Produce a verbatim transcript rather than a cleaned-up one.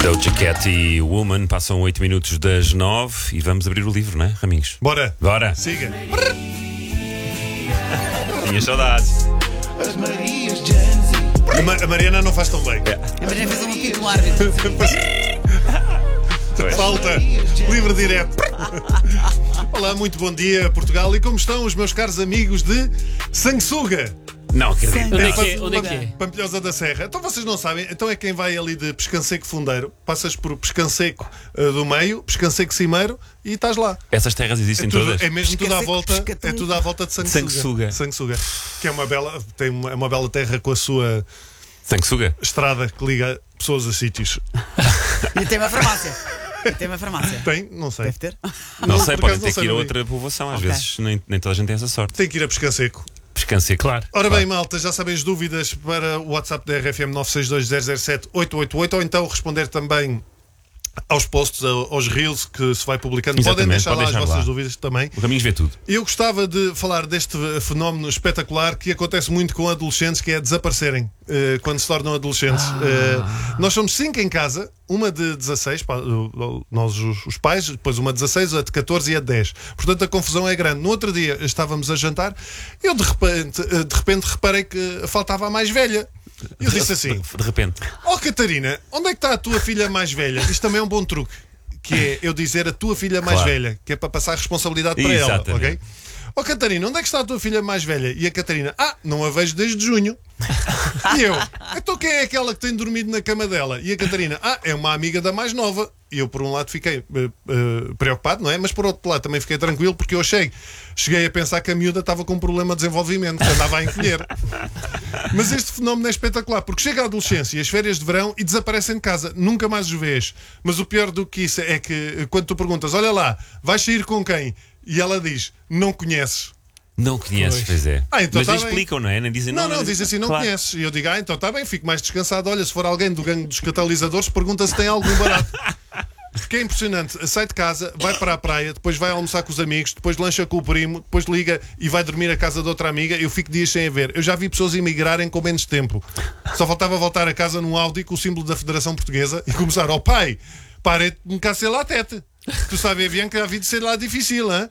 Doja Cat e Woman passam oito minutos das nove e vamos abrir o livro, não é, Raminhos? Bora! Bora! Siga! Tinha saudades. As Marias Janzi. A, Ma- a Mariana não faz tão bem. A Mariana fez um apito árbitro. Falta livre direto. Olá, muito bom dia, Portugal. E como estão os meus caros amigos de Sanguessuga? Não, acredito. Onde é Não. que é? Onde é que é? Pampilhosa da Serra. Então vocês não sabem, então é quem vai ali de Pescanseco Fundeiro, passas por Pescanseco uh, do meio, Pescanseco Cimeiro e estás lá. Essas terras É, existem tudo- todas. é mesmo tudo à Pescanseco, volta, é Pescatum. tudo à volta de Sanguessuga. Sanguessuga. Sanguessuga. Que é uma bela, tem uma, é uma bela terra com a sua Sanguessuga. estrada que liga pessoas a sítios. E tem uma farmácia. E tem uma farmácia. Tem? Não sei. Deve ter. Não, sei, por podem acaso ter não sei, que ir a não vi. outra povoação. Às Ok. vezes nem, nem toda a gente tem essa sorte. Tem que ir a Pescanseco. Descansei, claro. Ora Claro. bem, malta, já sabem as dúvidas para o WhatsApp da R F M nove seis dois zero zero sete oito oito oito ou então responder também aos posts, ao- aos reels que se vai publicando. Podem Exatamente, deixar pode lá as deixar vossas lá. dúvidas também. O Raminhos vê tudo. Eu gostava de falar deste fenómeno espetacular que acontece muito com adolescentes, que é desaparecerem eh, quando se tornam adolescentes. Eh, nós somos cinco em casa, uma de dezasseis, pá, uh, nós os, os pais, depois uma de dezasseis, a de catorze e a de dez. Portanto, a confusão é grande. No outro dia estávamos a jantar, eu de repente, eh, de repente reparei que faltava a mais velha. Eu disse assim: De repente. ó Catarina, onde é que está a tua filha mais velha? Isto também é um bom truque, que é eu dizer a tua filha mais Claro. velha, que é para passar a responsabilidade para ela, Exatamente. ok? Ó Catarina, onde é que está a tua filha mais velha? E a Catarina, ah, não a vejo desde junho. E eu, então quem é aquela que tem dormido na cama dela? E a Catarina, ah, é uma amiga da mais nova. E eu, por um lado, fiquei eh, eh, preocupado, não é? Mas por outro lado, também fiquei tranquilo, porque eu achei, cheguei a pensar que a miúda estava com um problema de desenvolvimento, que andava a encolher. Mas este fenómeno é espetacular, porque chega a adolescência e as férias de verão e desaparecem de casa, nunca mais os vês. Mas o pior do que isso é que eh, quando tu perguntas, olha lá, vais sair com quem? E ela diz, não conheces. Não conheces, pois é. Ah, então Mas tá nem bem. explicam, não é? Nem dizem Não, não. não, diz assim, não Claro. conheces. E eu digo, ah, então está bem, fico mais descansado. Olha, se for alguém do gangue dos catalisadores, pergunta se tem algum barato. Porque é impressionante, sai de casa, vai para a praia, depois vai almoçar com os amigos, depois lancha com o primo, depois liga e vai dormir à casa de outra amiga. Eu fico dias sem a ver. Eu já vi pessoas emigrarem com menos tempo. Só faltava voltar a casa num Audi com o símbolo da Federação Portuguesa e começar, ó pai, pare de me casser lá a tete. Tu sabes bem que a vida será difícil, hein?